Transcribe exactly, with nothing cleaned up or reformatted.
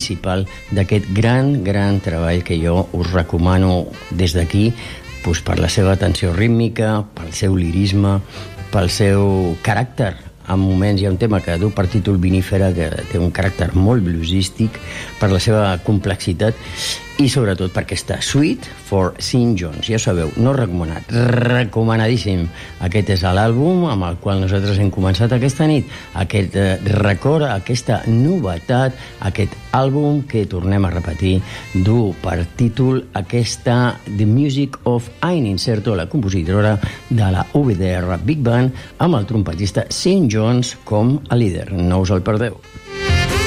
principal d'aquest gran, gran treball que jo us recomano des d'aquí, doncs per la seva tensió rítmica, pel seu lirisme, pel seu caràcter. En moments hi ha un tema que du per títol Vinífera, que té un caràcter molt bluesístic, per la seva complexitat i sobretot per aquesta Suite for Saint John's. Ja ho sabeu, no recomanat, recomanadíssim. Aquest és l'àlbum amb el qual nosaltres hem començat aquesta nit. Aquest eh, record, aquesta novetat, aquest àlbum que tornem a repetir, du per títol aquesta The Music of Ain Incerto, la compositora de la U V D R Big Band, amb el trompetista Saint John's com a líder. No us el perdeu.